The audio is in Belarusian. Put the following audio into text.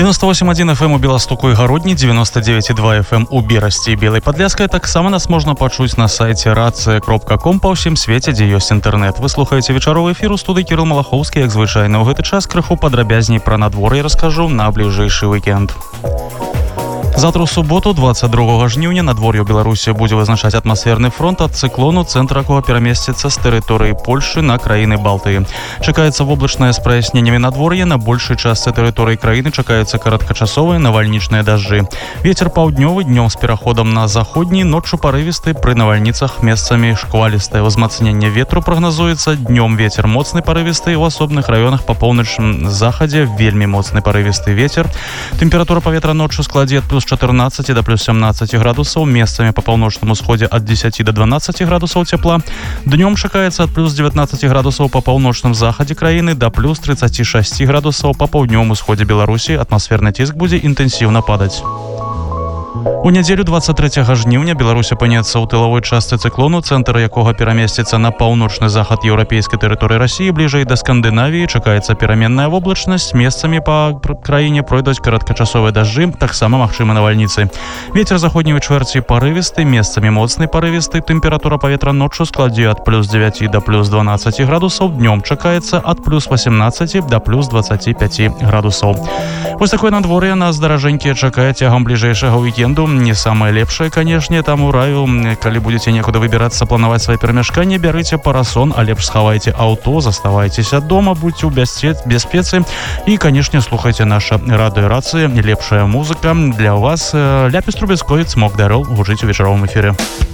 98,1 FM у Беластоку і Гародні, 99,2 FM у Берасці і Белай Падляшскай. Таксама нас можна пачуць на сайце racja.com па ўсім свеце, дзе ёсць інтэрнэт. Вы слухаеце вечаровы эфір у студыі Кірыл Малахоўскі. Як звычайна ў гэты час крыху падрабязней пра надвор'е раскажу на бліжэйшы вікенд. Завтра ў суботу, 22 жніўня, надвор'е ў Беларусі будзе вызначаць атмасферны фронт ад цыклону, цэнтр якога перамесціцца з тэрыторыі Польшы на краіны Балтыі. Чакаецца воблачнае з праясненнямі надвор'я. На большай частцы тэрыторыі краіны чакаюцца кароткачасовыя навальнічныя дажджы. Вецер паўднёвы, днём з пераходам на заходні, ноччу парывісты, пры навальніцах месцамі шквалістае ўзмацненне ветру прагназуецца. Днём вецер моцны парывісты, у асобных раёнах па поўначным захадзе вельмі моцны парывісты вецер. Тэмпература паветра ноччу складзе ад плюс 14 до плюс 17 градусаў, месцамі па паўночным усходзе ад 10 до 12 градусаў цяпла. Днём чакаецца ад плюс 19 градусаў па паўночным захадзе краіны да плюс 36 градусаў па паўднёвым усходзе Беларусі. Атмасферны ціск будзе інтэнсіўна падаць. У нядзелю 23 жніўня Беларусь апынецца ў тылавой частцы цыклону, цэнтр якога перамесціцца на паўночны захад еўрапейскай тэрыторыі Расіі, бліжэй да Скандынавіі. Чакаецца пераменная воблачнасць, месцамі па краіне пройдуць кароткачасовыя дажджы, таксама магчымы навальніцы. Вецер заходняй чвэрці парывісты, месцамі моцны парывісты. Тэмпература паветра ноччу складзе ад плюс 9 до плюс 12 градусаў, днём чакаецца ад плюс 18 до плюс 25 градусаў. Вось такое надвор'е нас, даражэнькія, чакае цягам бліжэйшага вікенду. Не самое лепшае, канешне, таму раю, калі будзеце некуды выбірацца, планаваць свае перамяшканні, бярыце парасон, а лепш схавайце аўто, заставайцеся дома, будьце ў бяспецы і, канешне, слухайце наша радыё Рацыя, лепшая музыка для вас. Ляпіс Трубецкой, Цмок Дарол гучыць у вечаровым эфіры.